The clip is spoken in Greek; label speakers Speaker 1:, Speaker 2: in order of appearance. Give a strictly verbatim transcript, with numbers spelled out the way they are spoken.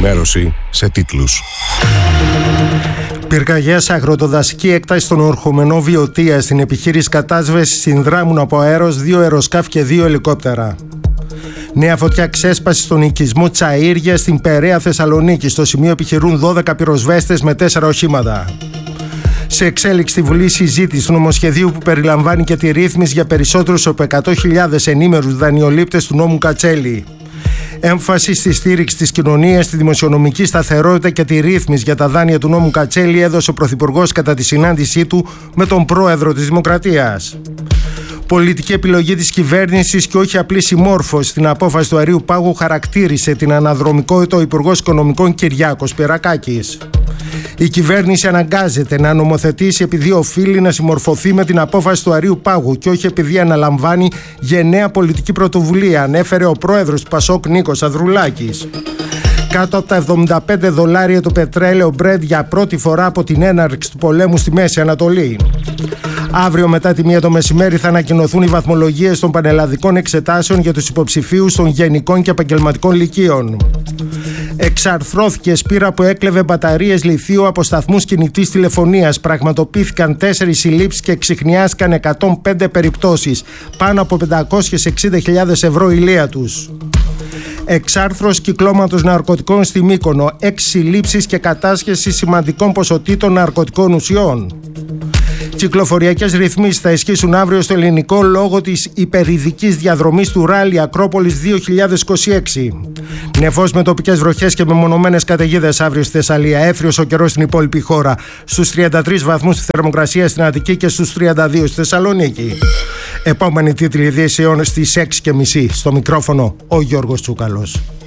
Speaker 1: ενημέρωση σε τίτλους.
Speaker 2: Πυρκαγιά σε αγροτοδασική έκταση στον ορχομενό Βιωτία. Στην επιχείρηση κατάσβεσης συνδράμουν από αέρος δύο αεροσκάφη και δύο ελικόπτερα. Νέα φωτιά ξέσπασε στον οικισμό Τσαΐρια στην Περαία Θεσσαλονίκη. Στο σημείο επιχειρούν δώδεκα πυροσβέστες με τέσσερα οχήματα. Σε εξέλιξη στη Βουλή συζήτηση του νομοσχεδίου που περιλαμβάνει και τη ρύθμιση για περισσότερους από εκατό χιλιάδες ενήμερους δανειολήπτες του νόμου Κατσέλη. Έμφαση στη στήριξη της κοινωνίας, στη δημοσιονομική σταθερότητα και τη ρύθμιση για τα δάνεια του νόμου Κατσέλη έδωσε ο Πρωθυπουργός κατά τη συνάντησή του με τον Πρόεδρο της Δημοκρατίας. Πολιτική επιλογή της κυβέρνησης και όχι απλή συμμόρφωση στην απόφαση του Αερίου Πάγου χαρακτήρισε την αναδρομικότητα ο Υπουργός Οικονομικών Κυριάκος Πυρακάκης. Η κυβέρνηση αναγκάζεται να νομοθετήσει επειδή οφείλει να συμμορφωθεί με την απόφαση του Αερίου Πάγου και όχι επειδή αναλαμβάνει γενναία πολιτική πρωτοβουλία, ανέφερε ο πρόεδρος του Πασόκ Νίκος Ανδρουλάκης. Κάτω από τα εβδομήντα πέντε δολάρια το πετρέλαιο Brent για πρώτη φορά από την έναρξη του πολέμου στη Μέση Ανατολή. Αύριο μετά τη μία το μεσημέρι θα ανακοινωθούν οι βαθμολογίες των πανελλαδικών εξετάσεων για τους υποψηφίους των γενικών και επαγγελματικών λυκείων. Εξαρθρώθηκε σπήρα που έκλεβε μπαταρίες λιθίου από σταθμούς κινητής τηλεφωνίας. Πραγματοποιήθηκαν τέσσερις συλλήψεις και εξιχνιάστηκαν εκατόν πέντε περιπτώσεις. Πάνω από πεντακόσιες εξήντα χιλιάδες ευρώ ηλία τους. Εξάρθρωση κυκλώματος ναρκωτικών στη Μύκονο. Έξι συλλήψεις και κατάσχεση σημαντικών ποσοτήτων ναρκωτικών ουσιών. Κυκλοφοριακές ρυθμίσεις θα ισχύσουν αύριο στο ελληνικό λόγω της υπερηδικής διαδρομής του Ράλι Ακρόπολης δύο χιλιάδες είκοσι έξι. Νεφός με τοπικές βροχές και μεμονωμένες καταιγίδες αύριο στη Θεσσαλία. Έθριος ο καιρός στην υπόλοιπη χώρα. Στους τριάντα τρεις βαθμούς τη θερμοκρασία στην Αττική και στους τριάντα δύο στη Θεσσαλονίκη. Επόμενη τίτλη ειδήσεων στις έξι και μισή. Στο μικρόφωνο ο Γιώργος Τσούκαλος.